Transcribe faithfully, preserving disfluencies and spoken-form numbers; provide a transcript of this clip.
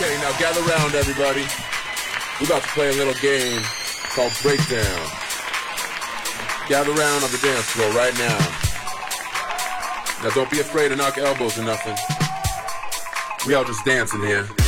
Okay, now gather round, everybody. We're about to play a little game called Breakdown. Gather round on the dance floor right now. Now don't be afraid to knock elbows or nothing. We all just dancing here.